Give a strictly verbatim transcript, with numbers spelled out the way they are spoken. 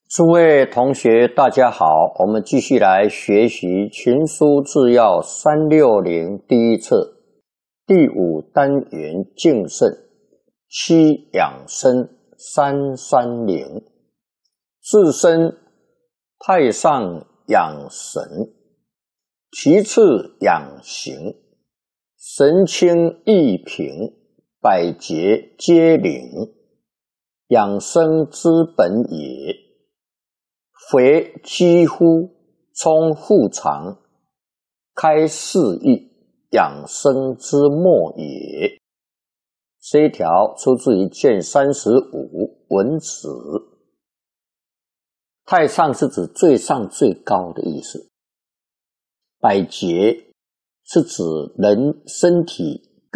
诸位同学，大家好，我们继续来学习《群书治要》三六零第一册第五单元敬慎七养生三三零，自身太上养神，其次养形，神清意平，百节皆灵，养生之本也。非几乎充腹肠，开四义，养生之末也。这一条出自于卷三十五文子。太上是指最上最高的意思，百节是指人身体